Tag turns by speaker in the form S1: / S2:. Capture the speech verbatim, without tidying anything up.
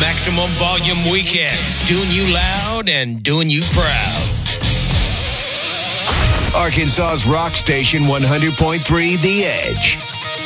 S1: Maximum Volume Weekend. Doing you loud and doing you proud.
S2: Arkansas's rock station one hundred point three The Edge.